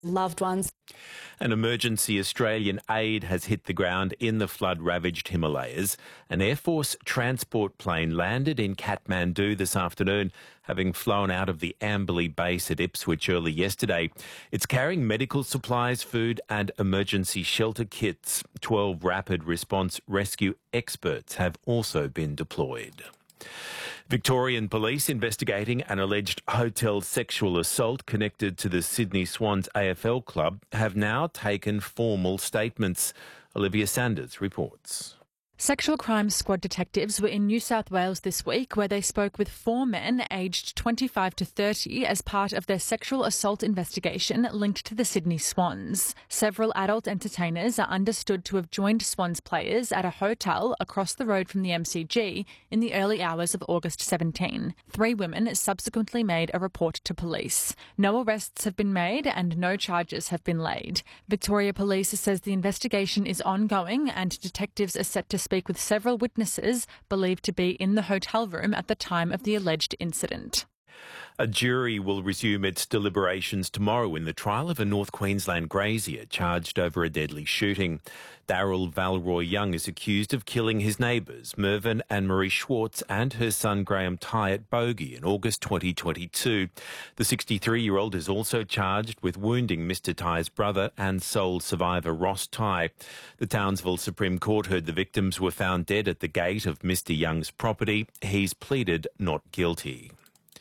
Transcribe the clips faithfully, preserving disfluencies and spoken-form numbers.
loved ones. An emergency Australian aid has hit the ground in the flood-ravaged Himalayas. An Air Force transport plane landed in Kathmandu this afternoon, having flown out of the Amberley base at Ipswich early yesterday. It's carrying medical supplies, food and emergency shelter kits. Twelve rapid response rescue experts have also been deployed. Victorian police investigating an alleged hotel sexual assault connected to the Sydney Swans A F L club have now taken formal statements. Olivia Sanders reports. Sexual Crimes Squad detectives were in New South Wales this week, where they spoke with four men aged twenty-five to thirty as part of their sexual assault investigation linked to the Sydney Swans. Several adult entertainers are understood to have joined Swans players at a hotel across the road from the M C G in the early hours of August seventeenth. Three women subsequently made a report to police. No arrests have been made and no charges have been laid. Victoria Police says the investigation is ongoing and detectives are set to speak with several witnesses believed to be in the hotel room at the time of the alleged incident. A jury will resume its deliberations tomorrow in the trial of a North Queensland grazier charged over a deadly shooting. Daryl Valroy Young is accused of killing his neighbours, Mervyn and Marie Schwartz, and her son Graham Tighe at Bogey in August twenty twenty-two. The sixty-three-year-old is also charged with wounding Mister Tighe's brother and sole survivor Ross Tighe. The Townsville Supreme Court heard the victims were found dead at the gate of Mister Young's property. He's pleaded not guilty.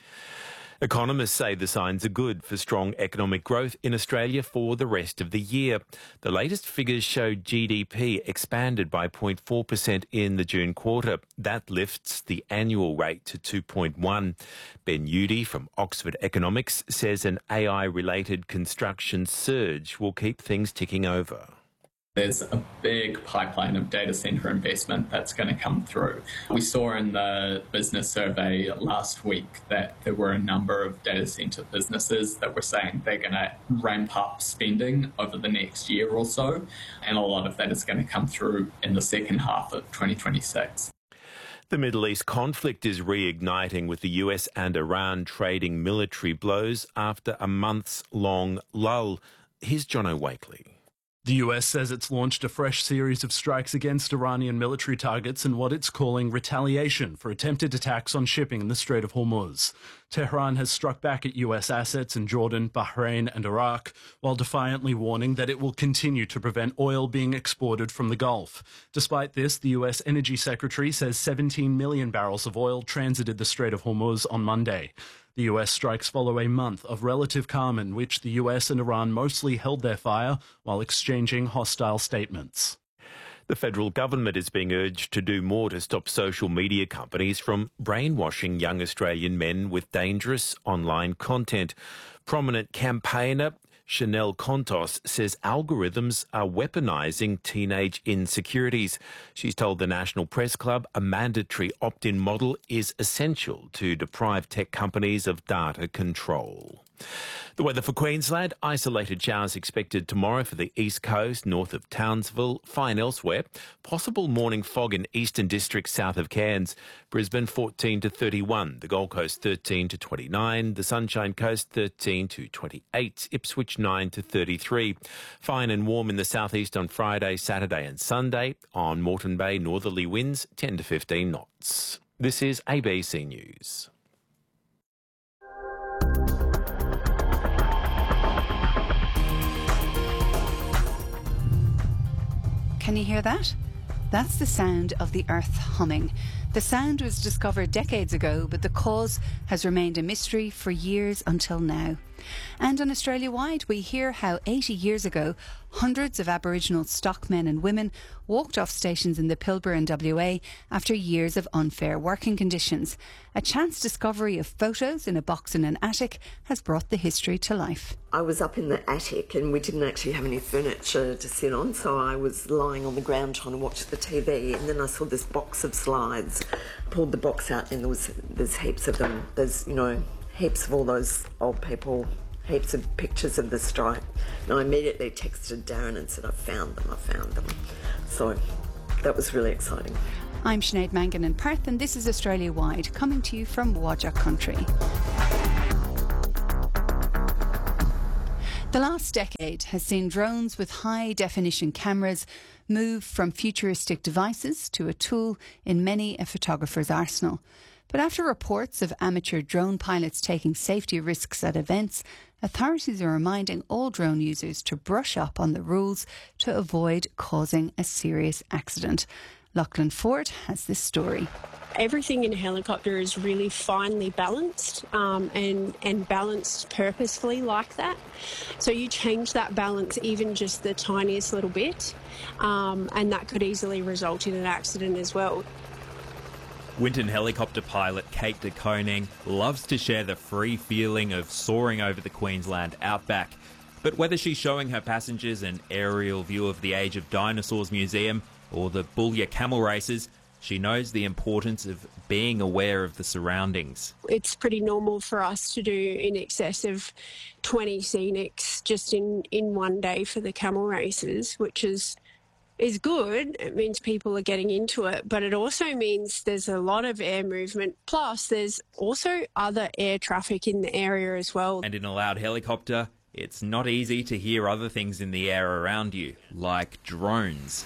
Economists say the signs are good for strong economic growth in Australia for the rest of the year. The latest figures show G D P expanded by zero point four percent in the June quarter. That lifts the annual rate to two point one. Ben Udy from Oxford Economics says an A I-related construction surge will keep things ticking over. There's a big pipeline of data centre investment that's going to come through. We saw in the business survey last week that there were a number of data centre businesses that were saying they're going to ramp up spending over the next year or so, and a lot of that is going to come through in the second half of twenty twenty-six. The Middle East conflict is reigniting, with the U S and Iran trading military blows after a months-long lull. Here's Jono Wakely. The U S says it's launched a fresh series of strikes against Iranian military targets in what it's calling retaliation for attempted attacks on shipping in the Strait of Hormuz. Tehran has struck back at U S assets in Jordan, Bahrain and Iraq, while defiantly warning that it will continue to prevent oil being exported from the Gulf. Despite this, the U S Energy Secretary says seventeen million barrels of oil transited the Strait of Hormuz on Monday. The U S strikes follow a month of relative calm in which the U S and Iran mostly held their fire while exchanging hostile statements. The federal government is being urged to do more to stop social media companies from brainwashing young Australian men with dangerous online content. Prominent campaigner Chanel Contos says algorithms are weaponising teenage insecurities. She's told the National Press Club a mandatory opt-in model is essential to deprive tech companies of data control. The weather for Queensland: isolated showers expected tomorrow for the east coast, north of Townsville, fine elsewhere. Possible morning fog in eastern districts south of Cairns. Brisbane fourteen to thirty-one, the Gold Coast thirteen to twenty-nine, the Sunshine Coast thirteen to twenty-eight, Ipswich nine to thirty-three. Fine and warm in the southeast on Friday, Saturday and Sunday. On Moreton Bay, northerly winds ten to fifteen knots. This is A B C News. Can you hear that? That's the sound of the earth humming. The sound was discovered decades ago, but the cause has remained a mystery for years until now. And on Australia-wide, we hear how eighty years ago, hundreds of Aboriginal stockmen and women walked off stations in the Pilbara in W A after years of unfair working conditions. A chance discovery of photos in a box in an attic has brought the history to life. I was up in the attic and we didn't actually have any furniture to sit on, so I was lying on the ground trying to watch the T V, and then I saw this box of slides. Pulled the box out and there was there's heaps of them. There's, you know, heaps of all those old people, heaps of pictures of the strike. And I immediately texted Darren and said, I found them, I found them. So that was really exciting. I'm Sinead Mangan in Perth, and this is Australia Wide, coming to you from Whadjuk Country. The last decade has seen drones with high-definition cameras move from futuristic devices to a tool in many a photographer's arsenal. But after reports of amateur drone pilots taking safety risks at events, authorities are reminding all drone users to brush up on the rules to avoid causing a serious accident. Lachlan Ford has this story. Everything in a helicopter is really finely balanced um, and, and balanced purposefully like that. So you change that balance even just the tiniest little bit, um, and that could easily result in an accident as well. Winton helicopter pilot Kate de Koning loves to share the free feeling of soaring over the Queensland outback. But whether she's showing her passengers an aerial view of the Age of Dinosaurs Museum or the Boulia camel races, she knows the importance of being aware of the surroundings. It's pretty normal for us to do in excess of twenty scenics just in, in one day for the camel races, which is is good. It means people are getting into it, but it also means there's a lot of air movement. Plus, there's also other air traffic in the area as well. And in a loud helicopter, it's not easy to hear other things in the air around you, like drones.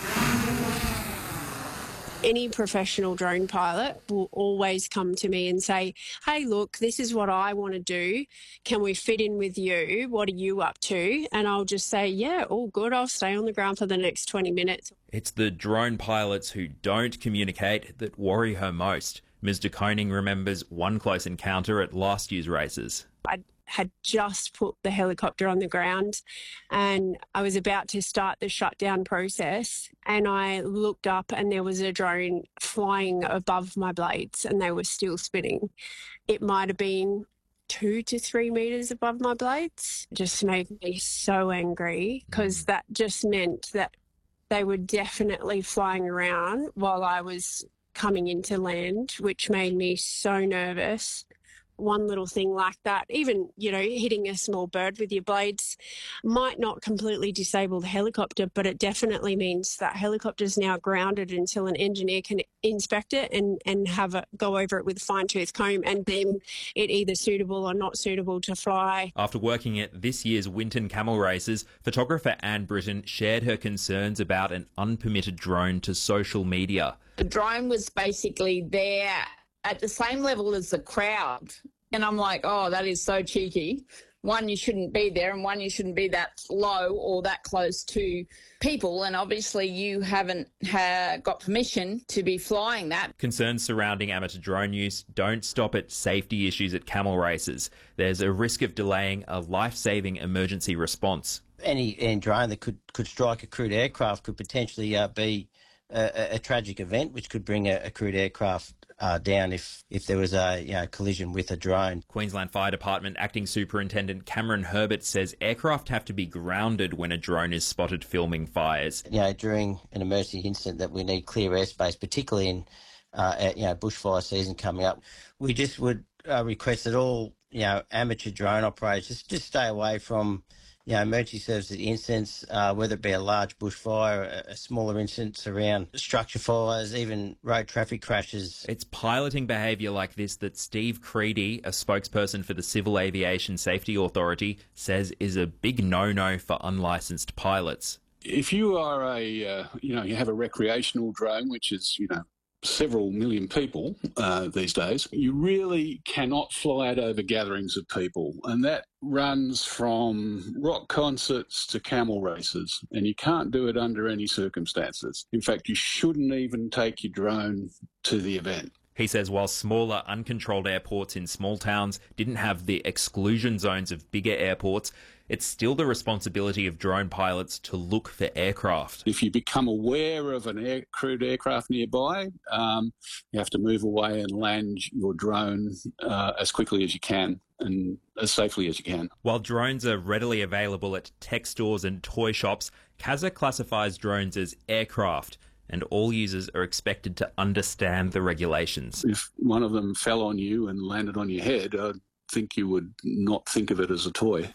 Any professional drone pilot will always come to me and say, hey, look, this is what I want to do. Can we fit in with you? What are you up to? And I'll just say, yeah, all good. I'll stay on the ground for the next twenty minutes. It's the drone pilots who don't communicate that worry her most. Miz de Koning remembers one close encounter at last year's races. I had just put the helicopter on the ground and I was about to start the shutdown process, and I looked up and there was a drone flying above my blades and they were still spinning. It might have been two to three metres above my blades. It just made me so angry because that just meant that they were definitely flying around while I was coming into land, which made me so nervous. One little thing like that, even, you know, hitting a small bird with your blades might not completely disable the helicopter, but it definitely means that helicopter is now grounded until an engineer can inspect it and, and have a go over it with a fine-tooth comb, and then it either suitable or not suitable to fly. After working at this year's Winton camel races, photographer Anne Britton shared her concerns about an unpermitted drone to social media. The drone was basically there at the same level as the crowd. And I'm like, oh, that is so cheeky. One, you shouldn't be there, and one, you shouldn't be that low or that close to people. And obviously you haven't ha- got permission to be flying that. Concerns surrounding amateur drone use don't stop at safety issues at camel races. There's a risk of delaying a life-saving emergency response. Any, any drone that could, could strike a crewed aircraft could potentially uh, be a, a tragic event, which could bring a, a crewed aircraft Uh, down if, if there was a you know, collision with a drone. Queensland Fire Department Acting Superintendent Cameron Herbert says aircraft have to be grounded when a drone is spotted filming fires. You know, during an emergency incident that we need clear airspace, particularly in uh, you know, bushfire season coming up, we just would uh, request that all you know amateur drone operators just, just stay away from you know, emergency services incidents, uh, whether it be a large bushfire, a, a smaller incidents around structure fires, even road traffic crashes. It's piloting behaviour like this that Steve Creedy, a spokesperson for the Civil Aviation Safety Authority, says is a big no-no for unlicensed pilots. If you are a, uh, you know, you have a recreational drone, which is, you know, several million people uh, these days, you really cannot fly it over gatherings of people. And that runs from rock concerts to camel races. And you can't do it under any circumstances. In fact, you shouldn't even take your drone to the event. He says while smaller, uncontrolled airports in small towns didn't have the exclusion zones of bigger airports, it's still the responsibility of drone pilots to look for aircraft. If you become aware of an air, crewed aircraft nearby, um, you have to move away and land your drone uh, as quickly as you can and as safely as you can. While drones are readily available at tech stores and toy shops, C A S A classifies drones as aircraft, and all users are expected to understand the regulations. If one of them fell on you and landed on your head, I'd think you would not think of it as a toy.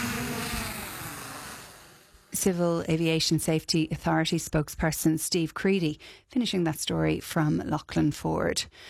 Civil Aviation Safety Authority spokesperson Steve Creedy, finishing that story from Lachlan Ford.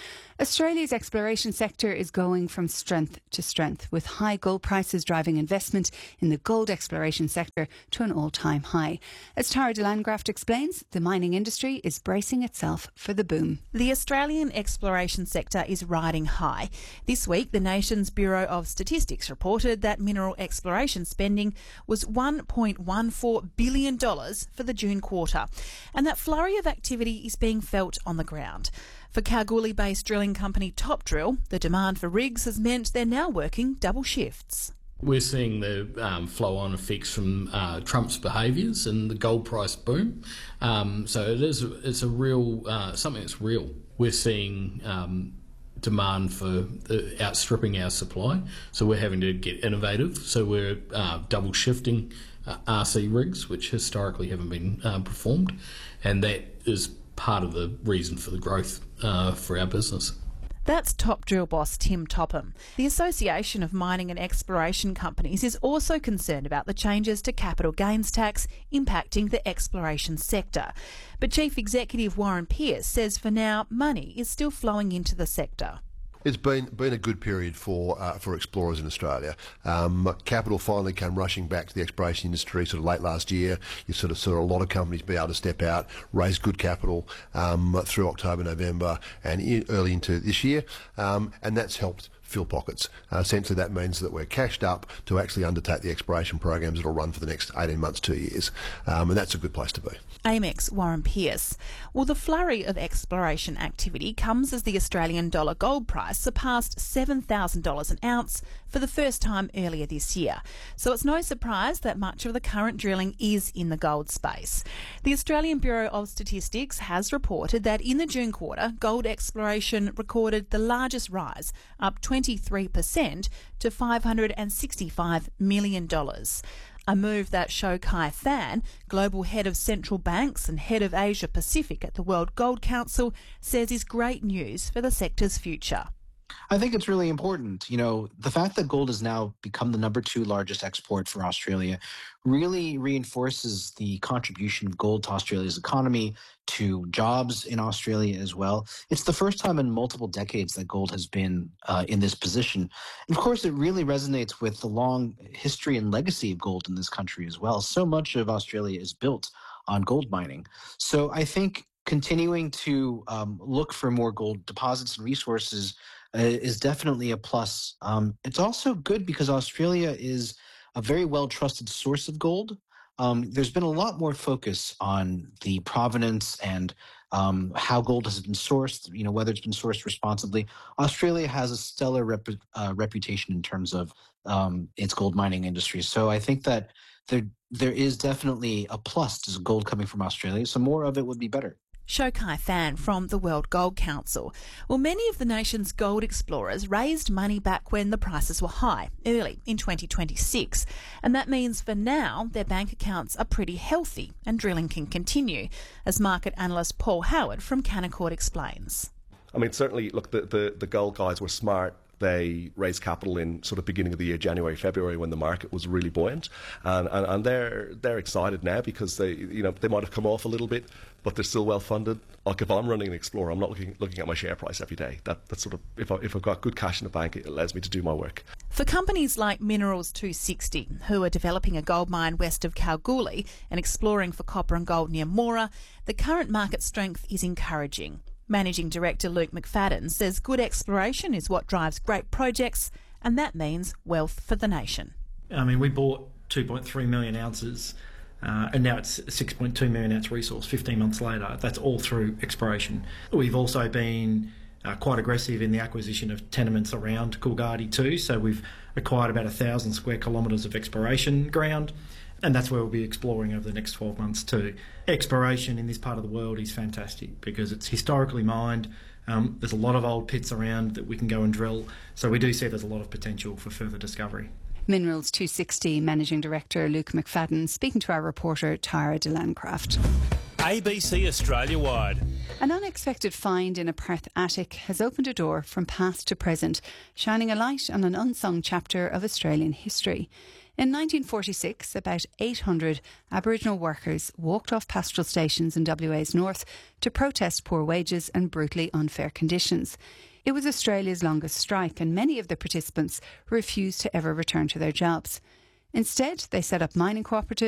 Australia's exploration sector is going from strength to strength, with high gold prices driving investment in the gold exploration sector to an all-time high. As Tara de Landgraft explains, the mining industry is bracing itself for the boom. The Australian exploration sector is riding high. This week, the nation's Bureau of Statistics reported that mineral exploration spending was one point one four billion dollars for the June quarter, and that flurry of activity is being felt on the ground. For Kalgoorlie-based drilling company Top Drill, the demand for rigs has meant they're now working double shifts. We're seeing the um, flow-on effects from uh, Trump's behaviours and the gold price boom. Um, so it is it's a real uh, something that's real. We're seeing um, demand for the, outstripping our supply, so we're having to get innovative. So we're uh, double shifting uh, R C rigs, which historically haven't been uh, performed, and that is part of the reason for the growth uh, for our business. That's Top Drill boss Tim Topham. The Association of Mining and Exploration Companies is also concerned about the changes to capital gains tax impacting the exploration sector. But Chief Executive Warren Pearce says for now money is still flowing into the sector. It's been been a good period for uh, for explorers in Australia. Um, capital finally came rushing back to the exploration industry sort of late last year. You sort of saw a lot of companies be able to step out, raise good capital um, through October, November, and in, early into this year, um, and that's helped fill pockets. Uh, essentially, that means that we're cashed up to actually undertake the exploration programs that will run for the next eighteen months, two years, um, and that's a good place to be. A M X Warren Pearce. Well, the flurry of exploration activity comes as the Australian dollar gold price surpassed seven thousand dollars an ounce for the first time earlier this year. So it's no surprise that much of the current drilling is in the gold space. The Australian Bureau of Statistics has reported that in the June quarter, gold exploration recorded the largest rise, up twenty-three percent to five hundred sixty-five million dollars. A move that Shou Kai Fan, Global Head of Central Banks and Head of Asia Pacific at the World Gold Council, says is great news for the sector's future. I think it's really important. You know, the fact that gold has now become the number two largest export for Australia really reinforces the contribution of gold to Australia's economy, to jobs in Australia as well. It's the first time in multiple decades that gold has been uh, in this position. And of course, it really resonates with the long history and legacy of gold in this country as well. So much of Australia is built on gold mining. So I think continuing to um, look for more gold deposits and resources uh, is definitely a plus. Um, it's also good because Australia is a very well-trusted source of gold. Um, there's been a lot more focus on the provenance and um, how gold has been sourced, you know, whether it's been sourced responsibly. Australia has a stellar rep- uh, reputation in terms of um, its gold mining industry. So I think that there there is definitely a plus to gold coming from Australia. So more of it would be better. Shou Kai Fan from the World Gold Council. Well, many of the nation's gold explorers raised money back when the prices were high, early in twenty twenty-six. And that means for now, their bank accounts are pretty healthy and drilling can continue, as market analyst Paul Howard from Canaccord explains. I mean, certainly, look, the, the, the gold guys were smart. They raised capital in sort of beginning of the year, January, February, when the market was really buoyant, and, and, and they're they're excited now because they you know they might have come off a little bit, but they're still well funded. Like if I'm running an Explorer, I'm not looking looking at my share price every day. That that's sort of if I, if I've got good cash in the bank, it allows me to do my work. For companies like Minerals two sixty, who are developing a gold mine west of Kalgoorlie and exploring for copper and gold near Mora, the current market strength is encouraging. Managing Director Luke McFadden says good exploration is what drives great projects, and that means wealth for the nation. I mean, we bought two point three million ounces, uh, and now it's six point two million ounce resource fifteen months later. That's all through exploration. We've also been uh, quite aggressive in the acquisition of tenements around Coolgardie too, so we've acquired about one thousand square kilometres of exploration ground. And that's where we'll be exploring over the next twelve months too. Exploration in this part of the world is fantastic because it's historically mined. Um, there's a lot of old pits around that we can go and drill. So we do see there's a lot of potential for further discovery. Minerals two sixty Managing Director Luke McFadden speaking to our reporter Tara de Landgraft. A B C Australia-wide. An unexpected find in a Perth attic has opened a door from past to present, shining a light on an unsung chapter of Australian history. In nineteen forty-six, about eight hundred Aboriginal workers walked off pastoral stations in W A's north to protest poor wages and brutally unfair conditions. It was Australia's longest strike, and many of the participants refused to ever return to their jobs. Instead, they set up mining cooperatives